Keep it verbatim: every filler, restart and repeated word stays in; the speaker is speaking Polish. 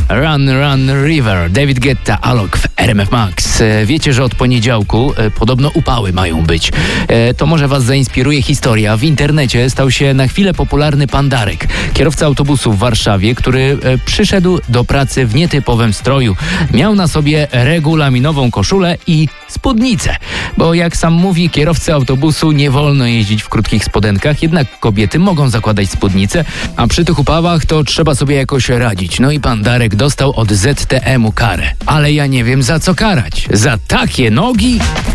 Run, Run, River, David Guetta, Alok w R M F Max. Wiecie, że od poniedziałku e, podobno upały mają być. E, to może was zainspiruje historia. W internecie stał się na chwilę popularny pan Darek, kierowca autobusu w Warszawie, który e, przyszedł do pracy w nietypowym stroju. Miał na sobie regulaminową koszulę i spódnicę, bo jak sam mówi, kierowcy autobusu nie wolno jeździć w krótkich spodenkach, jednak kobiety mogą zakładać spódnicę, a przy tych upałach to trzeba sobie jakoś radzić. No i pan Darek dostał od Z T M u karę. Ale ja nie wiem, za co karać. Za takie nogi?